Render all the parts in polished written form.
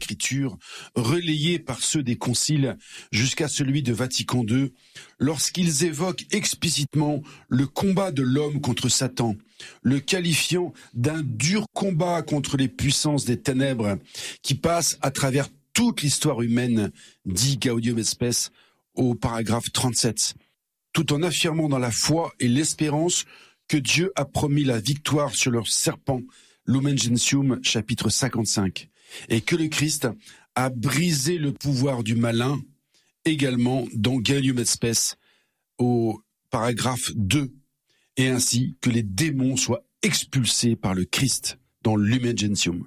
Écritures, relayés par ceux des conciles jusqu'à celui de Vatican II, lorsqu'ils évoquent explicitement le combat de l'homme contre Satan, le qualifiant d'un dur combat contre les puissances des ténèbres qui passent à travers toute l'histoire humaine, dit Gaudium et Spes au paragraphe 37, tout en affirmant dans la foi et l'espérance que Dieu a promis la victoire sur leur serpent, Lumen Gentium, chapitre 55, et que le Christ a brisé le pouvoir du malin, également dans Gaudium et Spes au paragraphe 2, et ainsi que les démons soient expulsés par le Christ dans Lumen Gentium.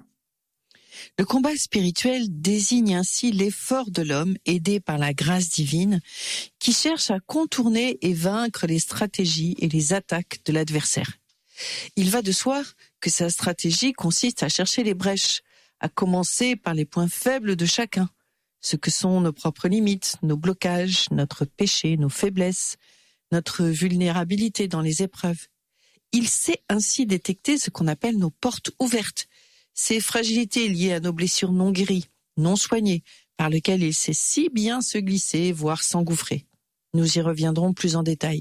Le combat spirituel désigne ainsi l'effort de l'homme aidé par la grâce divine qui cherche à contourner et vaincre les stratégies et les attaques de l'adversaire. Il va de soi que sa stratégie consiste à chercher les brèches, à commencer par les points faibles de chacun, ce que sont nos propres limites, nos blocages, notre péché, nos faiblesses, notre vulnérabilité dans les épreuves. Il sait ainsi détecter ce qu'on appelle nos portes ouvertes, ces fragilités liées à nos blessures non guéries, non soignées, par lesquelles il sait si bien se glisser, voire s'engouffrer. Nous y reviendrons plus en détail.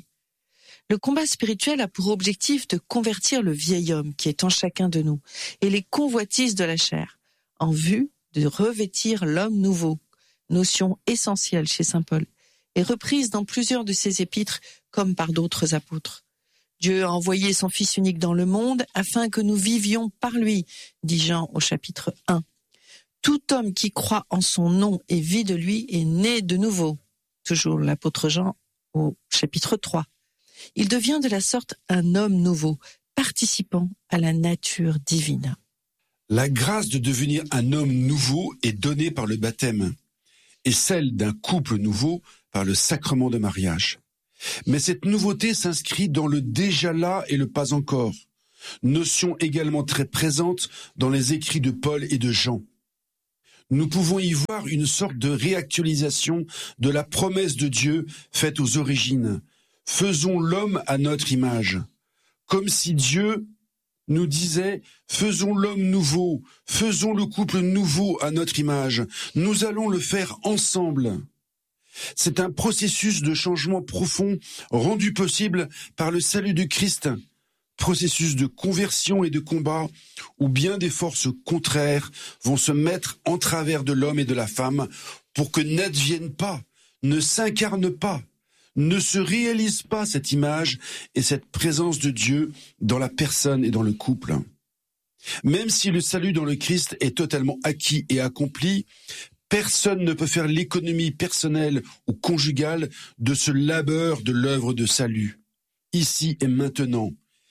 Le combat spirituel a pour objectif de convertir le vieil homme qui est en chacun de nous et les convoitises de la chair, en vue de revêtir l'homme nouveau, notion essentielle chez saint Paul, et reprise dans plusieurs de ses épîtres comme par d'autres apôtres. Dieu a envoyé son Fils unique dans le monde afin que nous vivions par lui, dit Jean au chapitre 1. Tout homme qui croit en son nom et vit de lui est né de nouveau. Toujours l'apôtre Jean au chapitre 3. Il devient de la sorte un homme nouveau, participant à la nature divine. La grâce de devenir un homme nouveau est donnée par le baptême, et celle d'un couple nouveau par le sacrement de mariage. Mais cette nouveauté s'inscrit dans le déjà là et le pas encore, notion également très présente dans les écrits de Paul et de Jean. Nous pouvons y voir une sorte de réactualisation de la promesse de Dieu faite aux origines. Faisons l'homme à notre image. Comme si Dieu nous disait, faisons l'homme nouveau, faisons le couple nouveau à notre image. Nous allons le faire ensemble. C'est un processus de changement profond rendu possible par le salut du Christ, processus de conversion et de combat où bien des forces contraires vont se mettre en travers de l'homme et de la femme pour que n'advienne pas, ne s'incarne pas, ne se réalise pas cette image et cette présence de Dieu dans la personne et dans le couple. Même si le salut dans le Christ est totalement acquis et accompli, personne ne peut faire l'économie personnelle ou conjugale de ce labeur de l'œuvre de salut, ici et maintenant,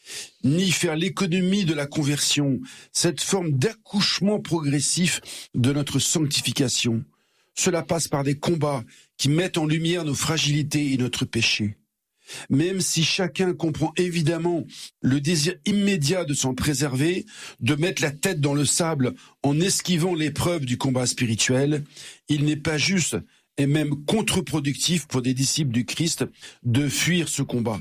ni faire l'économie de la conversion, cette forme d'accouchement progressif de notre sanctification. Cela passe par des combats qui mettent en lumière nos fragilités et notre péché. Même si chacun comprend évidemment le désir immédiat de s'en préserver, de mettre la tête dans le sable en esquivant l'épreuve du combat spirituel, il n'est pas juste et même contre-productif pour des disciples du Christ de fuir ce combat.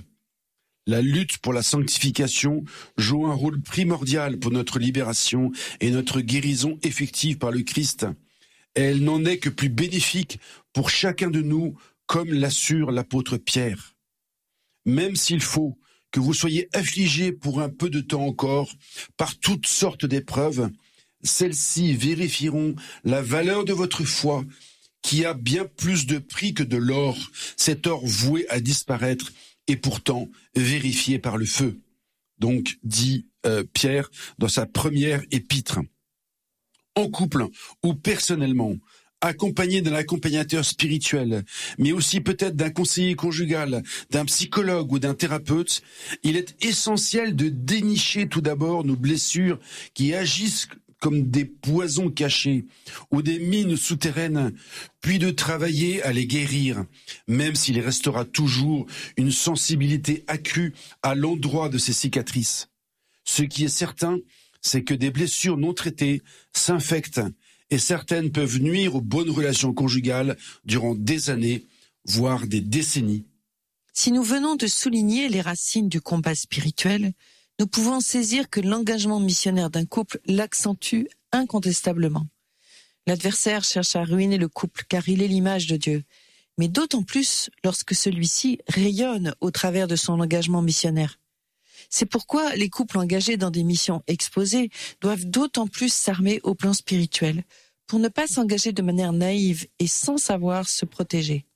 La lutte pour la sanctification joue un rôle primordial pour notre libération et notre guérison effective par le Christ. Elle n'en est que plus bénéfique pour chacun de nous, comme l'assure l'apôtre Pierre. Même s'il faut que vous soyez affligés pour un peu de temps encore par toutes sortes d'épreuves, celles-ci vérifieront la valeur de votre foi qui a bien plus de prix que de l'or, cet or voué à disparaître et pourtant vérifié par le feu. Donc, dit Pierre dans sa première épître. En couple ou personnellement, accompagné d'un accompagnateur spirituel, mais aussi peut-être d'un conseiller conjugal, d'un psychologue ou d'un thérapeute, il est essentiel de dénicher tout d'abord nos blessures qui agissent comme des poisons cachés ou des mines souterraines, puis de travailler à les guérir, même s'il restera toujours une sensibilité accrue à l'endroit de ces cicatrices. Ce qui est certain, c'est que des blessures non traitées s'infectent et certaines peuvent nuire aux bonnes relations conjugales durant des années, voire des décennies. Si nous venons de souligner les racines du combat spirituel, nous pouvons saisir que l'engagement missionnaire d'un couple l'accentue incontestablement. L'adversaire cherche à ruiner le couple car il est l'image de Dieu, mais d'autant plus lorsque celui-ci rayonne au travers de son engagement missionnaire. C'est pourquoi les couples engagés dans des missions exposées doivent d'autant plus s'armer au plan spirituel pour ne pas s'engager de manière naïve et sans savoir se protéger.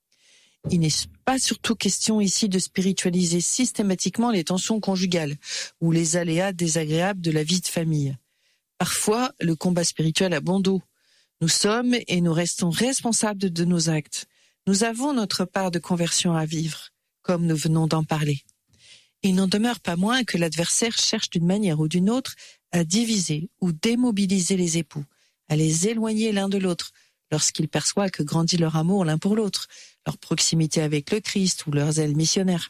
Il n'est pas surtout question ici de spiritualiser systématiquement les tensions conjugales ou les aléas désagréables de la vie de famille. Parfois, le combat spirituel a bon dos. Nous sommes et nous restons responsables de nos actes. Nous avons notre part de conversion à vivre, comme nous venons d'en parler. Il n'en demeure pas moins que l'adversaire cherche d'une manière ou d'une autre à diviser ou démobiliser les époux, à les éloigner l'un de l'autre, lorsqu'il perçoit que grandit leur amour l'un pour l'autre, leur proximité avec le Christ ou leur zèle missionnaire.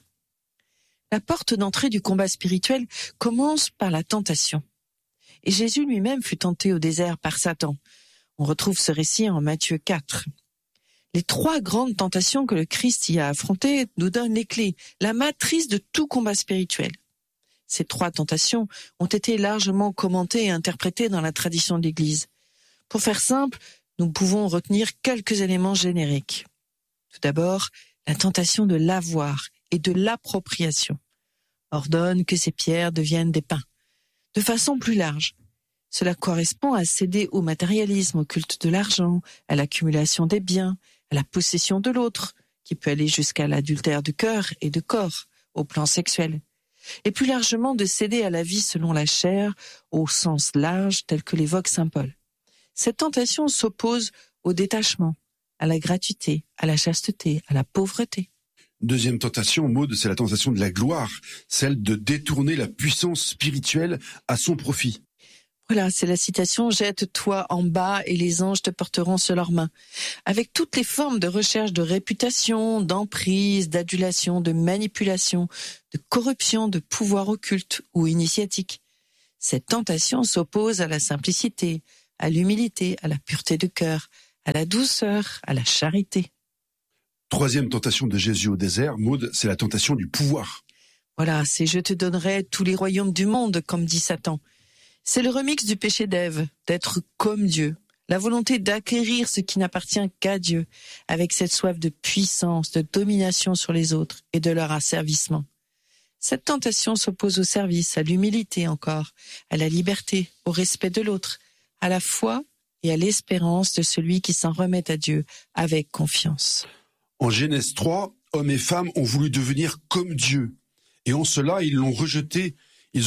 La porte d'entrée du combat spirituel commence par la tentation. Et Jésus lui-même fut tenté au désert par Satan. On retrouve ce récit en Matthieu 4. Les 3 grandes tentations que le Christ y a affrontées nous donnent les clés, la matrice de tout combat spirituel. Ces 3 tentations ont été largement commentées et interprétées dans la tradition de l'Église. Pour faire simple, nous pouvons retenir quelques éléments génériques. Tout d'abord, la tentation de l'avoir et de l'appropriation. Ordonne que ces pierres deviennent des pains. De façon plus large, cela correspond à céder au matérialisme, au culte de l'argent, à l'accumulation des biens, à la possession de l'autre, qui peut aller jusqu'à l'adultère de cœur et de corps, au plan sexuel. Et plus largement de céder à la vie selon la chair, au sens large tel que l'évoque saint Paul. Cette tentation s'oppose au détachement, à la gratuité, à la chasteté, à la pauvreté. Deuxième tentation, Maud, c'est la tentation de la gloire, celle de détourner la puissance spirituelle à son profit. Voilà, c'est la citation « Jette-toi en bas et les anges te porteront sur leurs mains ». Avec toutes les formes de recherche de réputation, d'emprise, d'adulation, de manipulation, de corruption, de pouvoir occulte ou initiatique. Cette tentation s'oppose à la simplicité, à l'humilité, à la pureté de cœur, à la douceur, à la charité. Troisième tentation de Jésus au désert, Maud, c'est la tentation du pouvoir. Voilà, c'est « Je te donnerai tous les royaumes du monde », comme dit Satan. C'est le remix du péché d'Ève, d'être comme Dieu, la volonté d'acquérir ce qui n'appartient qu'à Dieu, avec cette soif de puissance, de domination sur les autres et de leur asservissement. Cette tentation s'oppose au service, à l'humilité encore, à la liberté, au respect de l'autre, à la foi et à l'espérance de celui qui s'en remet à Dieu avec confiance. En Genèse 3, hommes et femmes ont voulu devenir comme Dieu. Et en cela, ils ont rejeté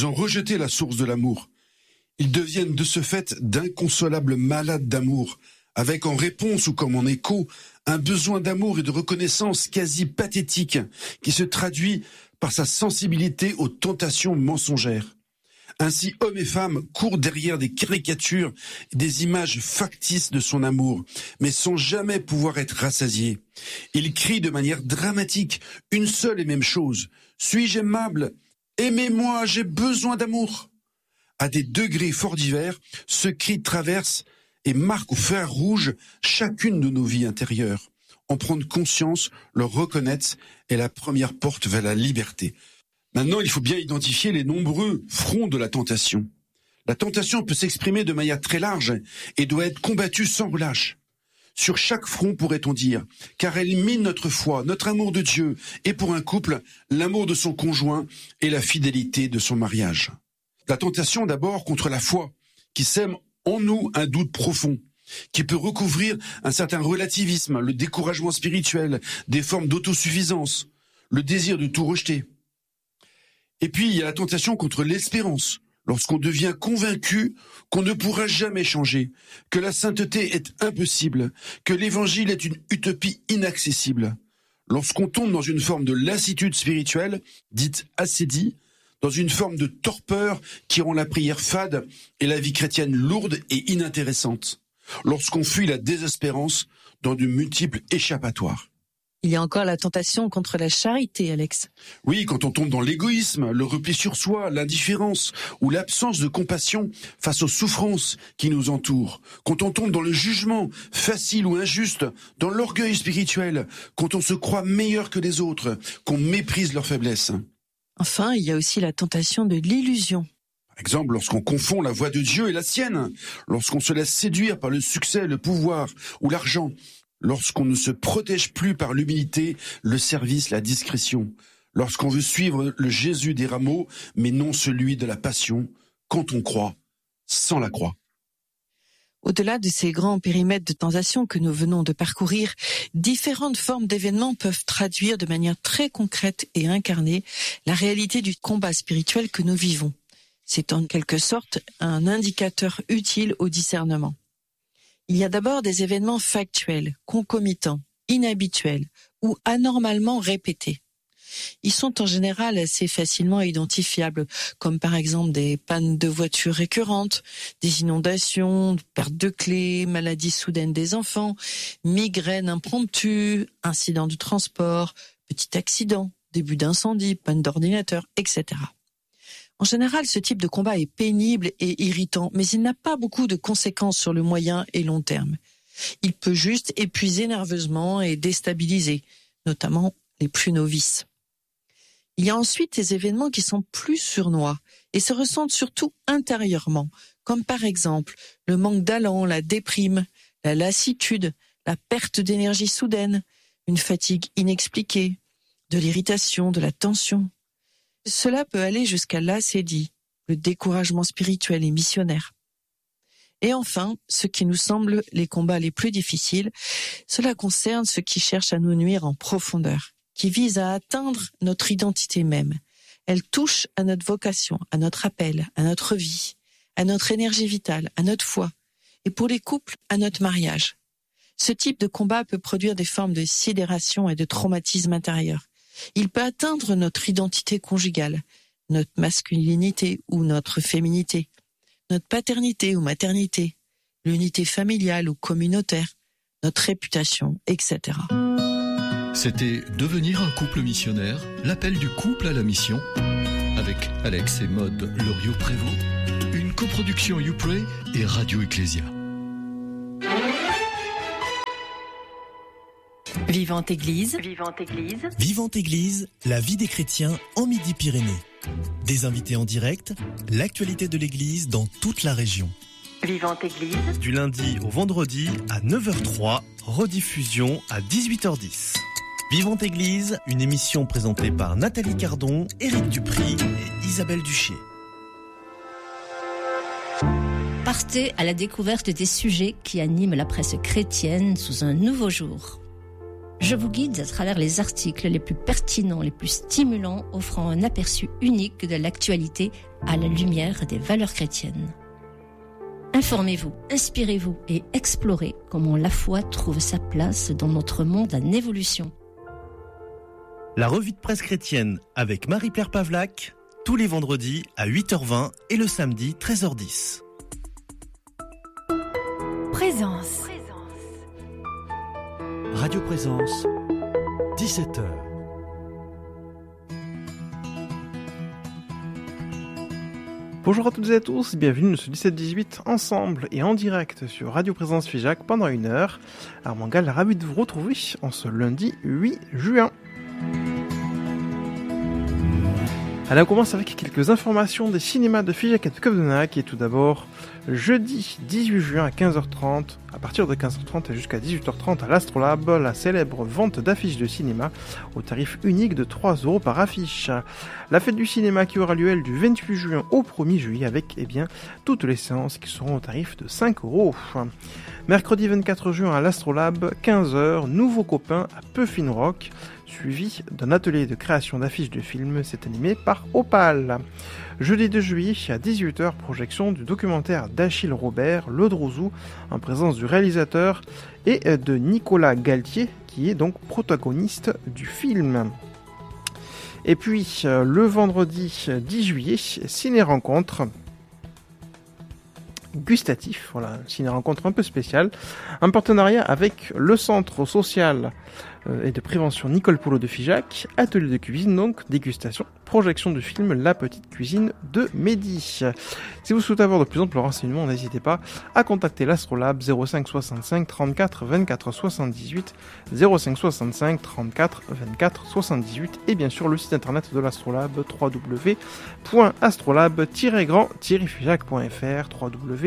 la source de l'amour. Ils deviennent de ce fait d'inconsolables malades d'amour, avec en réponse ou comme en écho, un besoin d'amour et de reconnaissance quasi pathétique qui se traduit par sa sensibilité aux tentations mensongères. Ainsi, hommes et femmes courent derrière des caricatures et des images factices de son amour, mais sans jamais pouvoir être rassasiés. Ils crient de manière dramatique une seule et même chose. Suis-je aimable? Aimez-moi, j'ai besoin d'amour. À des degrés fort divers, ce cri traverse et marque au fer rouge chacune de nos vies intérieures. En prendre conscience, le reconnaître est la première porte vers la liberté. Maintenant, il faut bien identifier les nombreux fronts de la tentation. La tentation peut s'exprimer de manière très large et doit être combattue sans relâche. Sur chaque front, pourrait-on dire, car elle mine notre foi, notre amour de Dieu, et pour un couple, l'amour de son conjoint et la fidélité de son mariage. La tentation d'abord contre la foi, qui sème en nous un doute profond, qui peut recouvrir un certain relativisme, le découragement spirituel, des formes d'autosuffisance, le désir de tout rejeter. Et puis il y a la tentation contre l'espérance, lorsqu'on devient convaincu qu'on ne pourra jamais changer, que la sainteté est impossible, que l'évangile est une utopie inaccessible. Lorsqu'on tombe dans une forme de lassitude spirituelle, dite ascédie, dans une forme de torpeur qui rend la prière fade et la vie chrétienne lourde et inintéressante, lorsqu'on fuit la désespérance dans de multiples échappatoires. Il y a encore la tentation contre la charité, Alex. Oui, quand on tombe dans l'égoïsme, le repli sur soi, l'indifférence ou l'absence de compassion face aux souffrances qui nous entourent, quand on tombe dans le jugement, facile ou injuste, dans l'orgueil spirituel, quand on se croit meilleur que les autres, qu'on méprise leurs faiblesses. Enfin, il y a aussi la tentation de l'illusion. Par exemple, lorsqu'on confond la voix de Dieu et la sienne, lorsqu'on se laisse séduire par le succès, le pouvoir ou l'argent, lorsqu'on ne se protège plus par l'humilité, le service, la discrétion, lorsqu'on veut suivre le Jésus des rameaux, mais non celui de la passion, quand on croit, sans la croix. Au-delà de ces grands périmètres de tentation que nous venons de parcourir, différentes formes d'événements peuvent traduire de manière très concrète et incarnée la réalité du combat spirituel que nous vivons. C'est en quelque sorte un indicateur utile au discernement. Il y a d'abord des événements factuels, concomitants, inhabituels ou anormalement répétés. Ils sont en général assez facilement identifiables, comme par exemple des pannes de voitures récurrentes, des inondations, perte de clés, maladies soudaines des enfants, migraines impromptues, incidents de transport, petit accident, début d'incendie, panne d'ordinateur, etc. En général, ce type de combat est pénible et irritant, mais il n'a pas beaucoup de conséquences sur le moyen et long terme. Il peut juste épuiser nerveusement et déstabiliser, notamment les plus novices. Il y a ensuite des événements qui sont plus sournois et se ressentent surtout intérieurement, comme par exemple le manque d'allant, la déprime, la lassitude, la perte d'énergie soudaine, une fatigue inexpliquée, de l'irritation, de la tension. Cela peut aller jusqu'à l'assédie, le découragement spirituel et missionnaire. Et enfin, ce qui nous semble les combats les plus difficiles, cela concerne ceux qui cherchent à nous nuire en profondeur, qui visent à atteindre notre identité même. Elles touchent à notre vocation, à notre appel, à notre vie, à notre énergie vitale, à notre foi, et pour les couples, à notre mariage. Ce type de combat peut produire des formes de sidération et de traumatisme intérieur. Il peut atteindre notre identité conjugale, notre masculinité ou notre féminité, notre paternité ou maternité, l'unité familiale ou communautaire, notre réputation, etc. C'était Devenir un couple missionnaire, l'appel du couple à la mission, avec Alex et Maude Loriot-Prévost, une coproduction YouPray et Radio Ecclésia. Vivante Église. Vivante Église, la vie des chrétiens en Midi-Pyrénées. Des invités en direct, l'actualité de l'Église dans toute la région. Vivante Église. Du lundi au vendredi à 9h03, rediffusion à 18h10. Vivante Église, une émission présentée par Nathalie Cardon, Éric Dupry et Isabelle Duché. Partez à la découverte des sujets qui animent la presse chrétienne sous un nouveau jour. Je vous guide à travers les articles les plus pertinents, les plus stimulants, offrant un aperçu unique de l'actualité à la lumière des valeurs chrétiennes. Informez-vous, inspirez-vous et explorez comment la foi trouve sa place dans notre monde en évolution. La revue de presse chrétienne avec Marie-Pierre Pavlac, tous les vendredis à 8h20 et le samedi 13h10. Présence. Radio Présence, 17h. Bonjour à toutes et à tous, bienvenue sur 17-18 ensemble et en direct sur Radio Présence Figeac pendant 1 heure. Armand Gall, ravi de vous retrouver en ce lundi 8 juin. Allez, on commence avec quelques informations des cinémas de Figeac et de Covenant, et tout d'abord, jeudi 18 juin à 15h30, à partir de 15h30 et jusqu'à 18h30 à l'Astrolabe, la célèbre vente d'affiches de cinéma au tarif unique de 3 € par affiche. La fête du cinéma qui aura lieu, elle, du 28 juin au 1er juillet avec, toutes les séances qui seront au tarif de 5 €. Mercredi 24 juin à l'Astrolabe, 15h, nouveau copain à Puffin Rock, suivi d'un atelier de création d'affiches de films, c'est animé par Opal. Jeudi 2 juillet à 18h, projection du documentaire d'Achille Robert, Le Drouzou, en présence du réalisateur et de Nicolas Galtier, qui est donc protagoniste du film. Et puis, le vendredi 10 juillet, ciné-rencontre gustatif, voilà, une ciné-rencontre un peu spéciale, en partenariat avec le centre social et de prévention Nicole Polo de Figeac, atelier de cuisine donc, dégustation, projection du film La Petite Cuisine de Mehdi. Si vous souhaitez avoir de plus amples renseignements, n'hésitez pas à contacter l'Astrolabe 05 65 34 24 78 05 65 34 24 78 et bien sûr le site internet de l'Astrolabe www.astrolabe-grand-figeac.fr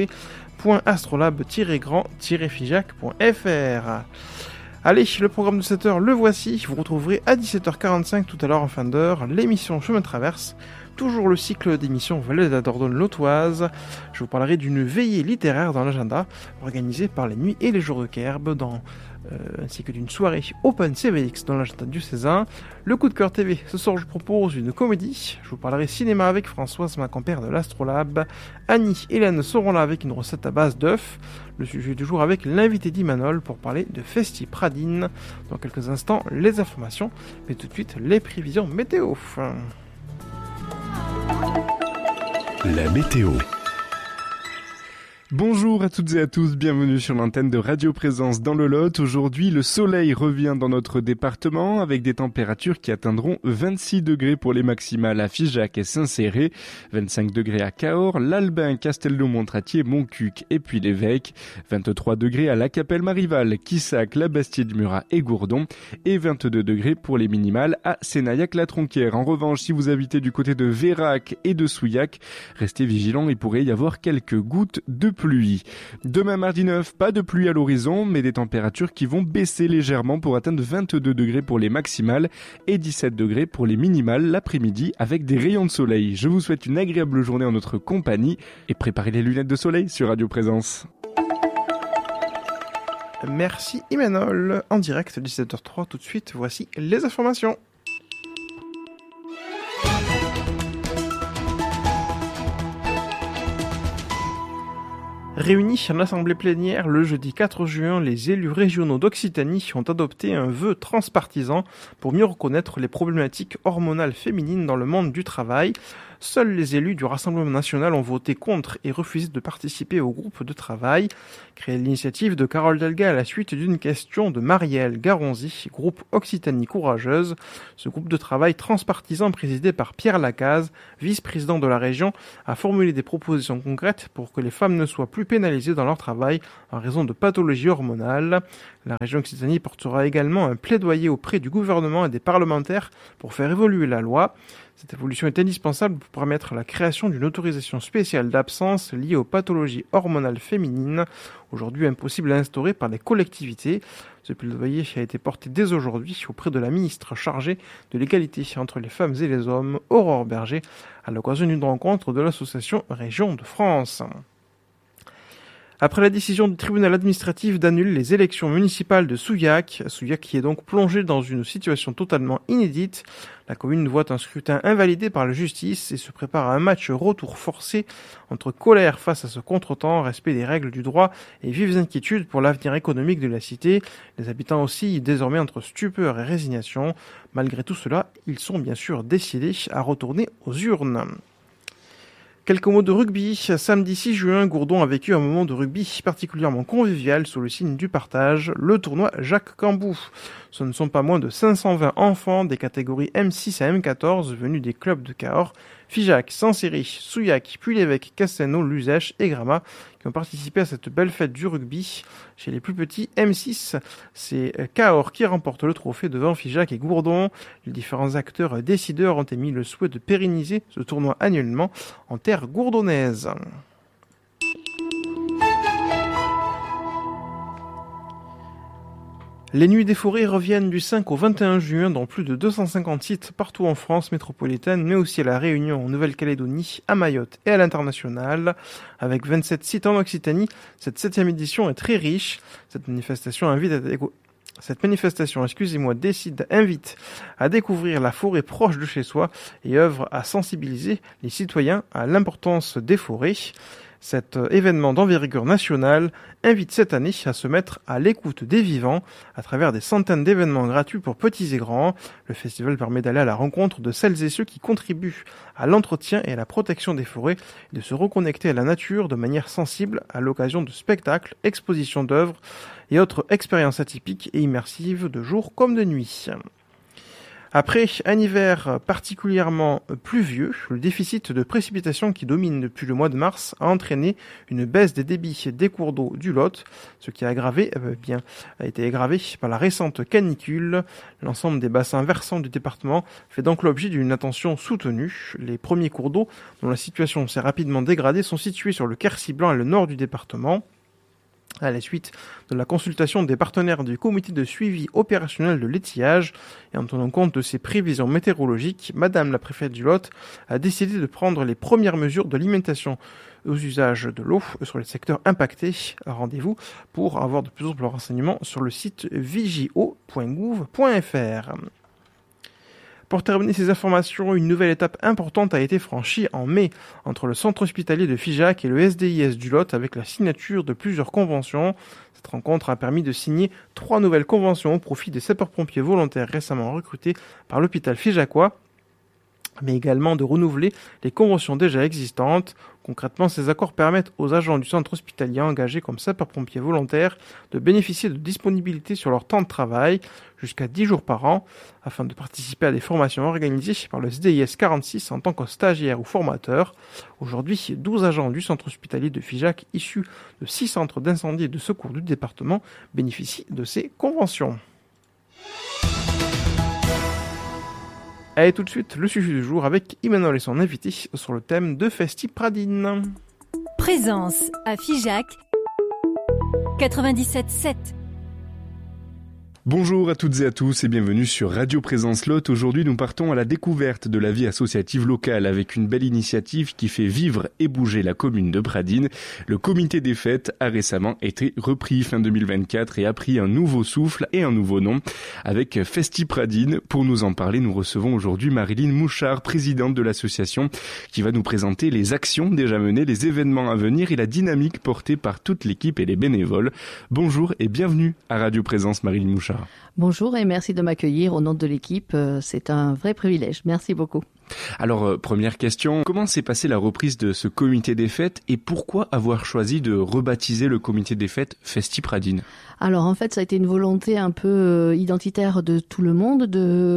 www.astrolabe-grand-figeac.fr. Allez, le programme de 7h, le voici. Vous retrouverez à 17h45 tout à l'heure en fin d'heure l'émission Chemin de Traverse. Toujours le cycle d'émissions Vallée de la Dordogne-Lautoise. Je vous parlerai d'une veillée littéraire dans l'agenda organisée par les Nuits et les Jours de Kerbe ainsi que d'une soirée Open CVX dans l'agenda du Cézanne. Le coup de cœur TV, ce soir je vous propose une comédie. Je vous parlerai cinéma avec Françoise, ma compère de l'Astrolabe. Annie et Hélène seront là avec une recette à base d'œufs. Le sujet du jour avec l'invité d'Imanol pour parler de Festi Pradine. Dans quelques instants, les informations, mais tout de suite les prévisions météo. La météo. Bonjour à toutes et à tous, bienvenue sur l'antenne de Radio Présence dans le Lot. Aujourd'hui, le soleil revient dans notre département avec des températures qui atteindront 26 degrés pour les maximales à Figeac et Saint-Céré, 25 degrés à Cahors, l'Albin, Castelnau-Montratier, Montcuq et puis l'Évêque, 23 degrés à La Capelle-Marival, Quissac, La Bastide-Murat et Gourdon et 22 degrés pour les minimales à Sénaillac-la-Tronquière. En revanche, si vous habitez du côté de Vérac et de Souillac, restez vigilants, il pourrait y avoir quelques gouttes de pluie. Demain mardi 9, pas de pluie à l'horizon, mais des températures qui vont baisser légèrement pour atteindre 22 degrés pour les maximales et 17 degrés pour les minimales l'après-midi avec des rayons de soleil. Je vous souhaite une agréable journée en notre compagnie et préparez les lunettes de soleil sur Radio Présence. Merci Imanol. En direct 17h03 tout de suite, voici les informations. Réunis en assemblée plénière le jeudi 4 juin, les élus régionaux d'Occitanie ont adopté un vœu transpartisan pour mieux reconnaître les problématiques hormonales féminines dans le monde du travail. Seuls les élus du Rassemblement national ont voté contre et refusé de participer au groupe de travail. Créé l'initiative de Carole Delga à la suite d'une question de Marielle Garonzi, groupe Occitanie Courageuse. Ce groupe de travail transpartisan présidé par Pierre Lacaze, vice-président de la région, a formulé des propositions concrètes pour que les femmes ne soient plus pénalisées dans leur travail en raison de pathologies hormonales. La région Occitanie portera également un plaidoyer auprès du gouvernement et des parlementaires pour faire évoluer la loi. Cette évolution est indispensable pour permettre la création d'une autorisation spéciale d'absence liée aux pathologies hormonales féminines, aujourd'hui impossible à instaurer par les collectivités. Ce plaidoyer a été porté dès aujourd'hui auprès de la ministre chargée de l'égalité entre les femmes et les hommes, Aurore Berger, à l'occasion d'une rencontre de l'association Région de France. Après la décision du tribunal administratif d'annuler les élections municipales de Souillac qui est donc plongé dans une situation totalement inédite, la commune voit un scrutin invalidé par la justice et se prépare à un match retour forcé entre colère face à ce contretemps, respect des règles du droit et vives inquiétudes pour l'avenir économique de la cité. Les habitants oscillent désormais entre stupeur et résignation. Malgré tout cela, ils sont bien sûr décidés à retourner aux urnes. Quelques mots de rugby. Samedi 6 juin, Gourdon a vécu un moment de rugby particulièrement convivial sous le signe du partage, le tournoi Jacques Cambou. Ce ne sont pas moins de 520 enfants des catégories M6 à M14 venus des clubs de Cahors, Figeac, Saint-Céré, Souillac, puis l'Évêque, Castelnau, Luzèche et Gramat qui ont participé à cette belle fête du rugby. Chez les plus petits M6, c'est Cahors qui remporte le trophée devant Figeac et Gourdon. Les différents acteurs décideurs ont émis le souhait de pérenniser ce tournoi annuellement en terre gourdonnaise. Les Nuits des Forêts reviennent du 5 au 21 juin dans plus de 250 sites partout en France métropolitaine, mais aussi à La Réunion, en Nouvelle-Calédonie, à Mayotte et à l'international. Avec 27 sites en Occitanie, cette 7e édition est très riche. Cette manifestation invite à découvrir la forêt proche de chez soi et œuvre à sensibiliser les citoyens à l'importance des forêts. Cet événement d'envergure nationale invite cette année à se mettre à l'écoute des vivants à travers des centaines d'événements gratuits pour petits et grands. Le festival permet d'aller à la rencontre de celles et ceux qui contribuent à l'entretien et à la protection des forêts et de se reconnecter à la nature de manière sensible à l'occasion de spectacles, expositions d'œuvres et autres expériences atypiques et immersives de jour comme de nuit. Après un hiver particulièrement pluvieux, le déficit de précipitations qui domine depuis le mois de mars a entraîné une baisse des débits des cours d'eau du Lot, ce qui a été aggravé par la récente canicule. L'ensemble des bassins versants du département fait donc l'objet d'une attention soutenue. Les premiers cours d'eau, dont la situation s'est rapidement dégradée, sont situés sur le Quercy blanc et le nord du département. À la suite de la consultation des partenaires du comité de suivi opérationnel de l'étiage et en tenant compte de ces prévisions météorologiques, Madame la préfète du Lot a décidé de prendre les premières mesures de limitation aux usages de l'eau sur les secteurs impactés. Rendez-vous pour avoir de plus amples renseignements sur le site vigio.gouv.fr. Pour terminer ces informations, une nouvelle étape importante a été franchie en mai entre le centre hospitalier de Figeac et le SDIS du Lot avec la signature de plusieurs conventions. Cette rencontre a permis de signer 3 nouvelles conventions au profit des sapeurs-pompiers volontaires récemment recrutés par l'hôpital figeacois, mais également de renouveler les conventions déjà existantes. Concrètement, ces accords permettent aux agents du centre hospitalier engagés comme sapeurs-pompiers volontaires de bénéficier de disponibilité sur leur temps de travail jusqu'à 10 jours par an afin de participer à des formations organisées par le SDIS 46 en tant que stagiaire ou formateur. Aujourd'hui, 12 agents du centre hospitalier de Figeac issus de 6 centres d'incendie et de secours du département bénéficient de ces conventions. Allez, tout de suite, le sujet du jour avec Emmanuel et son invité sur le thème de Festipradine. Présence à Figeac 97.7. Bonjour à toutes et à tous et bienvenue sur Radio Présence Lot. Aujourd'hui, nous partons à la découverte de la vie associative locale avec une belle initiative qui fait vivre et bouger la commune de Pradines. Le comité des fêtes a récemment été repris fin 2024 et a pris un nouveau souffle et un nouveau nom avec Festipradine. Pour nous en parler, nous recevons aujourd'hui Marilyn Mouchard, présidente de l'association, qui va nous présenter les actions déjà menées, les événements à venir et la dynamique portée par toute l'équipe et les bénévoles. Bonjour et bienvenue à Radio Présence, Marilyn Mouchard. Bonjour et merci de m'accueillir au nom de l'équipe. C'est un vrai privilège. Merci beaucoup. Alors, première question, comment s'est passée la reprise de ce comité des fêtes et pourquoi avoir choisi de rebaptiser le comité des fêtes Festipradine ? Alors en fait, ça a été une volonté un peu identitaire de tout le monde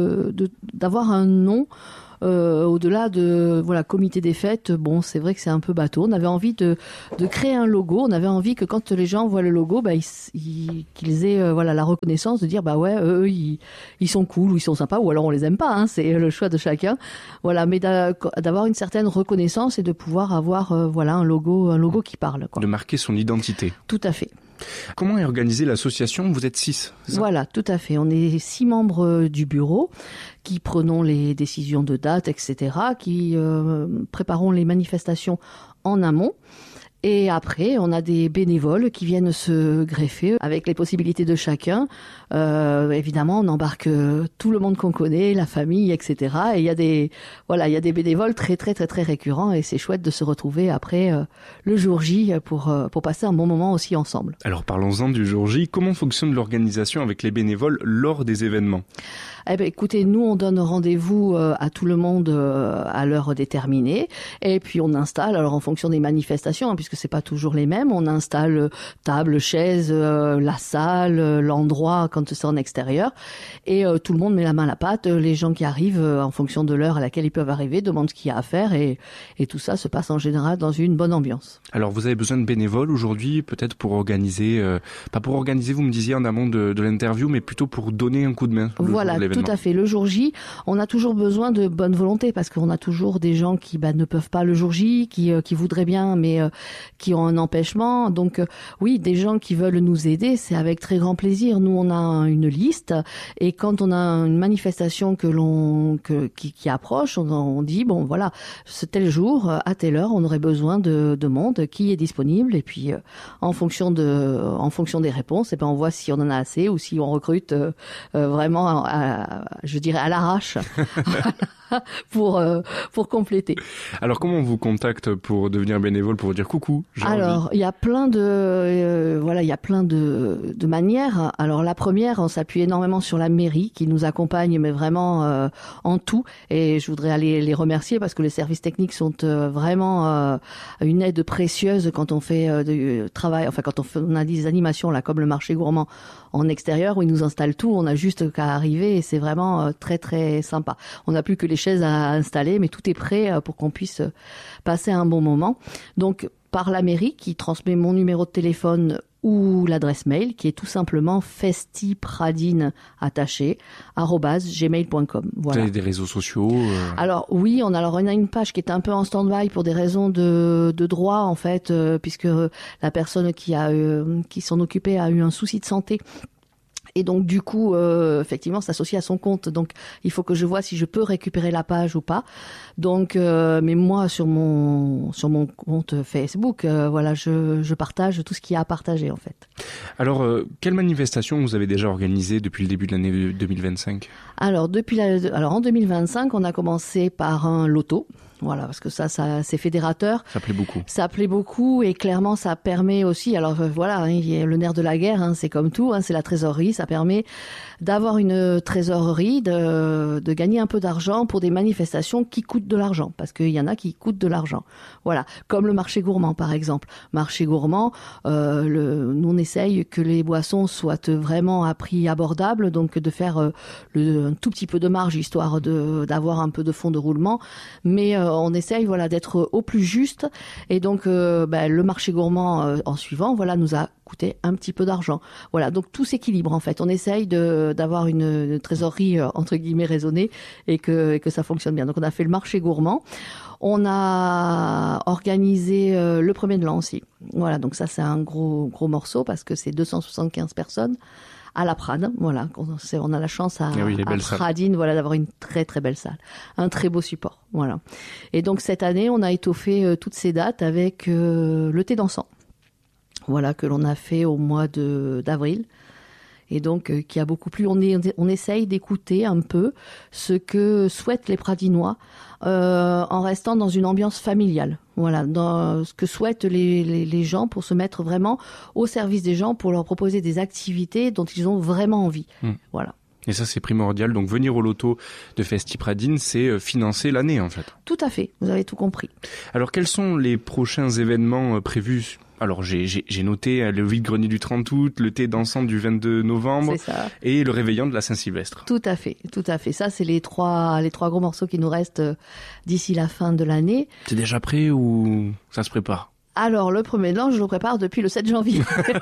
d'avoir un nom. Au-delà de comité des fêtes, bon, c'est vrai que c'est un peu bateau. On avait envie de créer un logo. On avait envie que quand les gens voient le logo, qu'ils aient la reconnaissance de dire eux ils sont cool ou ils sont sympas ou alors on les aime pas. C'est le choix de chacun. Voilà, mais d'avoir une certaine reconnaissance et de pouvoir avoir un logo qui parle, quoi. De marquer son identité. Tout à fait. Comment est organisée l'association ? Vous êtes 6, c'est ça ? Voilà, tout à fait. On est 6 membres du bureau qui prenons les décisions de date, etc., qui préparons les manifestations en amont. Et après, on a des bénévoles qui viennent se greffer avec les possibilités de chacun. Évidemment, on embarque tout le monde qu'on connaît, la famille, etc. Et il y a des bénévoles très, très, très, très récurrents et c'est chouette de se retrouver après le jour J pour passer un bon moment aussi ensemble. Alors, parlons-en du jour J. Comment fonctionne l'organisation avec les bénévoles lors des événements ? Écoutez, nous, on donne rendez-vous à tout le monde à l'heure déterminée. Et puis, on installe, alors en fonction des manifestations, puisque c'est pas toujours les mêmes, on installe table, chaise, la salle, l'endroit quand c'est en extérieur. Et tout le monde met la main à la pâte. Les gens qui arrivent, en fonction de l'heure à laquelle ils peuvent arriver, demandent ce qu'il y a à faire. Et tout ça se passe en général dans une bonne ambiance. Alors, vous avez besoin de bénévoles aujourd'hui, peut-être pour organiser, pas pour organiser, vous me disiez en amont de l'interview, mais plutôt pour donner un coup de main. Voilà, tout à fait. Le jour J, on a toujours besoin de bonne volonté parce qu'on a toujours des gens qui ne peuvent pas le jour J, qui voudraient bien, mais qui ont un empêchement. Donc oui, des gens qui veulent nous aider, c'est avec très grand plaisir. Nous, on a une liste et quand on a une manifestation qui approche, on dit bon voilà, ce tel jour, à telle heure, on aurait besoin de monde qui est disponible et puis en fonction des réponses, on voit si on en a assez ou si on recrute vraiment à l'arrache. pour compléter. Alors comment on vous contacte pour devenir bénévole, pour vous dire coucou? Alors il y a plein de manières. Alors la première, on s'appuie énormément sur la mairie qui nous accompagne, mais vraiment en tout. Et je voudrais aller les remercier parce que les services techniques sont vraiment une aide précieuse quand on fait du travail. Enfin on a des animations là comme le marché gourmand en extérieur où ils nous installent tout. On a juste qu'à arriver et c'est vraiment très très sympa. On n'a plus que les chaises à installer, mais tout est prêt pour qu'on puisse passer un bon moment. Donc par la mairie qui transmet mon numéro de téléphone ou l'adresse mail qui est tout simplement festipradine@gmail.com. Voilà. Vous avez des réseaux sociaux Alors oui, on a une page qui est un peu en stand-by pour des raisons de droit en fait, puisque la personne qui s'en occupait a eu un souci de santé. Et donc du coup, effectivement, c'est associé à son compte. Donc il faut que je vois si je peux récupérer la page ou pas. Donc, mais moi sur mon compte Facebook, voilà, je partage tout ce qu'il y a à partager en fait. Alors, quelle manifestation vous avez déjà organisée depuis le début de l'année 2025 ? Alors en 2025, on a commencé par un loto. Voilà, parce que ça c'est fédérateur. Ça plaît beaucoup. Ça plaît beaucoup et clairement ça permet aussi. Alors voilà, hein, il y a le nerf de la guerre, hein, c'est comme tout, hein, c'est la trésorerie. Ça permet d'avoir une trésorerie, de gagner un peu d'argent pour des manifestations qui coûtent de l'argent, parce qu'il y en a qui coûtent de l'argent. Voilà, comme le marché gourmand par exemple. Marché gourmand, nous on essaye que les boissons soient vraiment à prix abordable, donc de faire un tout petit peu de marge histoire d'avoir un peu de fond de roulement, mais on essaye voilà d'être au plus juste et donc le marché gourmand en suivant voilà nous a coûté un petit peu d'argent. Voilà, donc tout s'équilibre en fait. On essaye d'avoir une trésorerie entre guillemets raisonnée et que ça fonctionne bien. Donc on a fait le marché gourmand. On a organisé le premier de l'an aussi. Voilà, donc ça c'est un gros morceau parce que c'est 275 personnes. À la Prade, voilà, on a la chance à Pradine, voilà, d'avoir une très très belle salle, un très beau support, voilà. Et donc cette année, on a étoffé toutes ces dates avec le thé dansant, voilà, que l'on a fait au mois d'avril, et donc qui a beaucoup plu. On essaye d'écouter un peu ce que souhaitent les Pradinois en restant dans une ambiance familiale. Voilà, dans ce que souhaitent les gens pour se mettre vraiment au service des gens, pour leur proposer des activités dont ils ont vraiment envie. Voilà. Et ça, c'est primordial. Donc, venir au loto de Festipradine, c'est financer l'année, en fait. Tout à fait. Vous avez tout compris. Alors, quels sont les prochains événements prévus ? Alors, j'ai noté le vide-grenier du 30 août, le thé dansant du 22 novembre et le réveillon de la Saint-Sylvestre. Tout à fait, tout à fait. Ça, c'est les trois gros morceaux qui nous restent d'ici la fin de l'année. C'est déjà prêt ou ça se prépare ? Alors, le premier de l'an, je le prépare depuis le 7 janvier.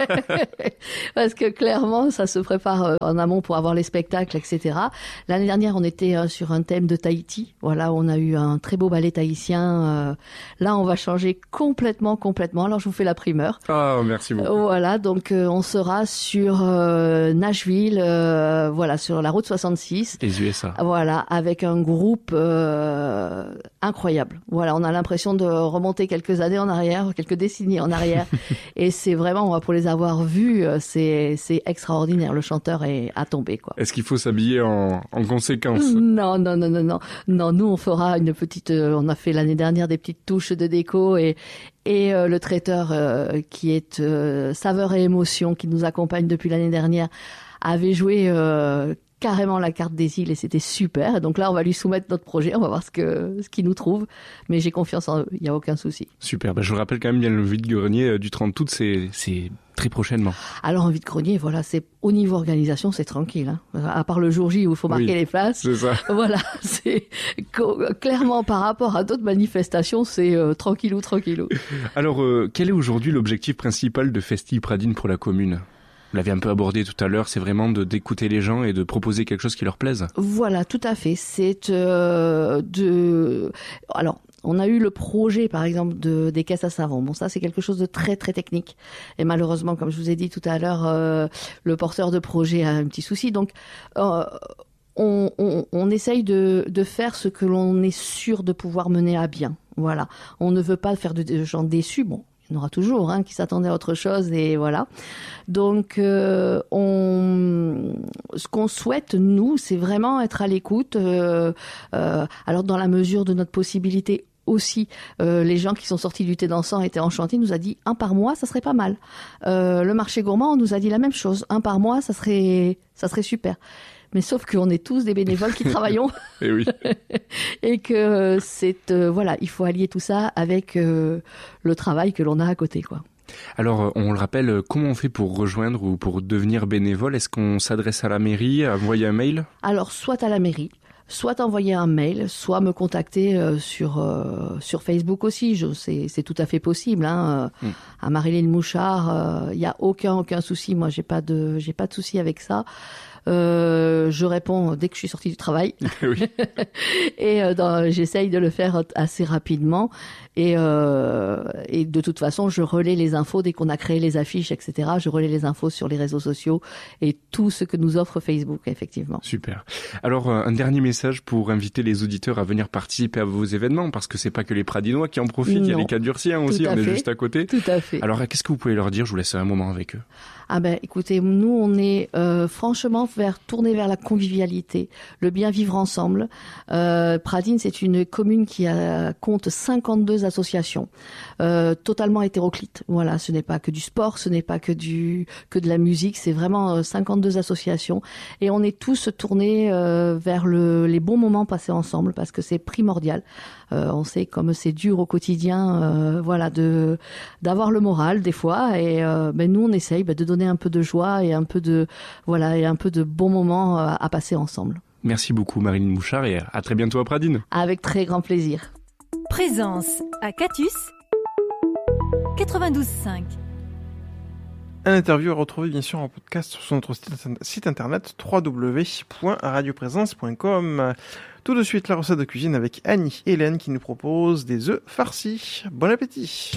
Parce que clairement, ça se prépare en amont pour avoir les spectacles, etc. L'année dernière, on était sur un thème de Tahiti. Voilà, on a eu un très beau ballet tahitien. Là, on va changer complètement. Alors, je vous fais la primeur. Ah, merci beaucoup. Voilà, donc on sera sur Nashville, voilà, sur la route 66. Les USA. Voilà, avec un groupe incroyable. Voilà, on a l'impression de remonter quelques années en arrière, quelques décennies en arrière. Et c'est vraiment, pour les avoir vus, c'est extraordinaire. Le chanteur est à tomber, quoi. Est-ce qu'il faut s'habiller en conséquence ? Non. Non, nous, on fera une petite, on a fait l'année dernière des petites touches de déco et le traiteur, qui est Saveur et Émotion, qui nous accompagne depuis l'année dernière, avait joué, carrément la carte des îles et c'était super. Donc là, on va lui soumettre notre projet, on va voir ce qu'il nous trouve. Mais j'ai confiance en eux, il n'y a aucun souci. Super, je vous rappelle quand même bien le vide-grenier du 30 août, c'est très prochainement. Alors, un vide-grenier, voilà, c'est au niveau organisation, c'est tranquille. Hein. À part le jour J où il faut marquer les places. C'est ça. Voilà, c'est clairement par rapport à d'autres manifestations, c'est tranquillou. Alors, quel est aujourd'hui l'objectif principal de Festipradine pour la commune ? Vous l'avez un peu abordé tout à l'heure, c'est vraiment d'écouter les gens et de proposer quelque chose qui leur plaise. Voilà, tout à fait. C'est Alors, on a eu le projet, par exemple, des caisses à savon. Bon, ça, c'est quelque chose de très, très technique. Et malheureusement, comme je vous ai dit tout à l'heure, le porteur de projet a un petit souci. Donc, on essaye de faire ce que l'on est sûr de pouvoir mener à bien. Voilà. On ne veut pas faire de gens déçus. Bon, Il y en aura toujours qui s'attendaient à autre chose et voilà. Donc, ce qu'on souhaite, nous, c'est vraiment être à l'écoute. Alors, dans la mesure de notre possibilité aussi, les gens qui sont sortis du thé dansant étaient enchantés. Nous a dit 1 par mois, ça serait pas mal. Le marché gourmand nous a dit la même chose. 1 par mois, ça serait super. Mais sauf qu'on est tous des bénévoles qui travaillons. Et oui. Et que il faut allier tout ça avec le travail que l'on a à côté, quoi. Alors, on le rappelle, comment on fait pour rejoindre ou pour devenir bénévole? Est-ce qu'on s'adresse à la mairie, envoyer un mail? Alors, soit à la mairie, soit envoyer un mail, soit me contacter sur Facebook aussi. C'est tout à fait possible. À Marilyn Mouchard, il y a aucun souci. Moi, j'ai pas de souci avec ça. Je réponds dès que je suis sortie du travail. Oui. Et j'essaye de le faire assez rapidement. Et de toute façon, je relais les infos dès qu'on a créé les affiches, etc. Je relais les infos sur les réseaux sociaux et tout ce que nous offre Facebook, effectivement. Super. Alors, un dernier message pour inviter les auditeurs à venir participer à vos événements, parce que c'est pas que les Pradinois qui en profitent, il y a les Cadurciens aussi, on est juste à côté. Tout à fait. Alors, qu'est-ce que vous pouvez leur dire? Je vous laisse un moment avec eux. Écoutez, nous, on est franchement tourné vers la convivialité, le bien vivre ensemble. Pradines, c'est une commune qui compte 52 associations, totalement hétéroclites. Voilà, ce n'est pas que du sport, ce n'est pas que de la musique, c'est vraiment 52 associations. Et on est tous tournés vers les bons moments passés ensemble, parce que c'est primordial. On sait comme c'est dur au quotidien, d'avoir le moral des fois. Et nous, on essaye de donner un peu de joie et un peu de bons moments à passer ensemble. Merci beaucoup Marilyn Mouchard et à très bientôt à Pradines. Avec très grand plaisir. Présence à Catus 92.5. Un interview à retrouver bien sûr en podcast sur notre site internet www.radioprésence.com. Tout de suite la recette de cuisine avec Annie et Hélène qui nous propose des œufs farcis. Bon appétit.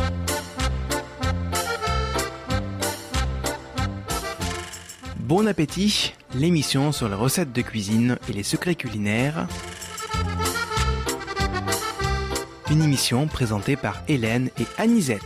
Bon appétit, l'émission sur les recettes de cuisine et les secrets culinaires. Une émission présentée par Hélène et Anisette.